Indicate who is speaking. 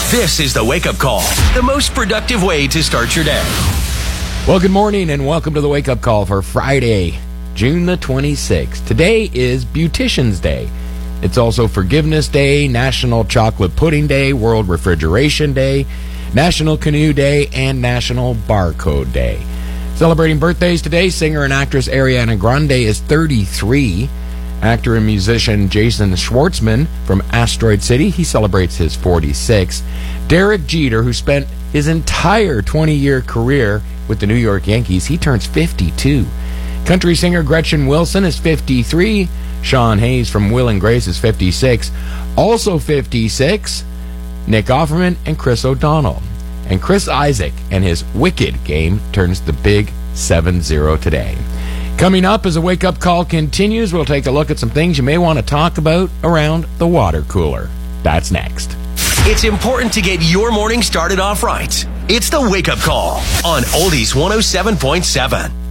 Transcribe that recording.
Speaker 1: This is the Wake Up Call, the most productive way to start your day.
Speaker 2: Well, good morning and welcome to the Wake Up Call for Friday, June the 26th. Today is Beautician's Day. It's also Forgiveness Day, National Chocolate Pudding Day, World Refrigeration Day, National Canoe Day, and National Barcode Day. Celebrating birthdays today, singer and actress Ariana Grande is 33. Actor and musician Jason Schwartzman from Asteroid City, he celebrates his 46th. Derek Jeter, who spent his entire 20-year career with the New York Yankees, he turns 52. Country singer Gretchen Wilson is 53. Sean Hayes from Will and Grace is 56. Also 56, Nick Offerman and Chris O'Donnell. And Chris Isaak and his Wicked game turns the big 7-0 today. Coming up as a wake-up call continues, we'll take a look at some things you may want to talk about around the water cooler. That's next.
Speaker 1: It's important to get your morning started off right. It's the Wake Up Call on Oldies 107.7.